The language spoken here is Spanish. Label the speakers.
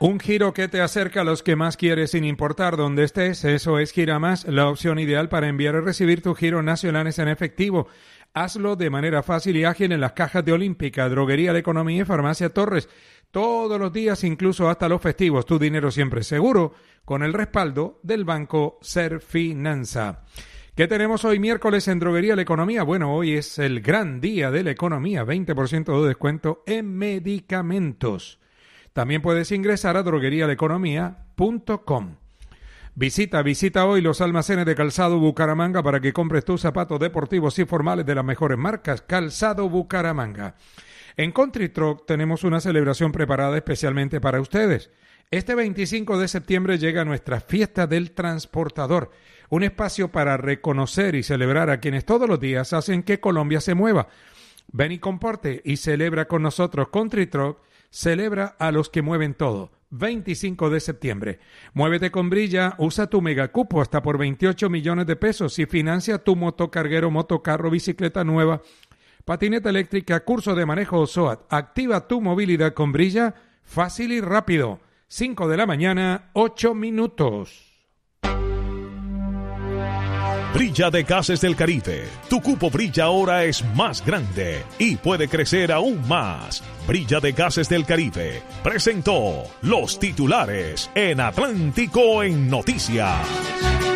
Speaker 1: Un giro que te acerca a los que más quieres sin importar dónde estés. Eso es Giramás, la opción ideal para enviar y recibir tus giros nacionales en efectivo. Hazlo de manera fácil y ágil en las cajas de Olímpica, Droguería La Economía y Farmacia Torres. Todos los días, incluso hasta los festivos, tu dinero siempre seguro, con el respaldo del Banco Serfinanza. ¿Qué tenemos hoy miércoles en Droguería La Economía? Bueno, hoy es el gran día de la economía, 20% de descuento en medicamentos. También puedes ingresar a droguerialaeconomía.com. Visita hoy los almacenes de Calzado Bucaramanga para que compres tus zapatos deportivos y formales de las mejores marcas. Calzado Bucaramanga. En Country Truck tenemos una celebración preparada especialmente para ustedes. Este 25 de septiembre llega nuestra fiesta del transportador, un espacio para reconocer y celebrar a quienes todos los días hacen que Colombia se mueva. Ven y comparte y celebra con nosotros. Country Truck celebra a los que mueven todo. 25 de septiembre. Muévete con Brilla, usa tu megacupo hasta por 28 millones de pesos y financia tu motocarguero, motocarro, bicicleta nueva, patineta eléctrica, curso de manejo o SOAT. Activa tu movilidad con Brilla, fácil y rápido. 5 de la mañana, 8 minutos.
Speaker 2: Brilla de Gases del Caribe. Tu cupo Brilla ahora es más grande y puede crecer aún más. Brilla de Gases del Caribe presentó los titulares en Atlántico en Noticias.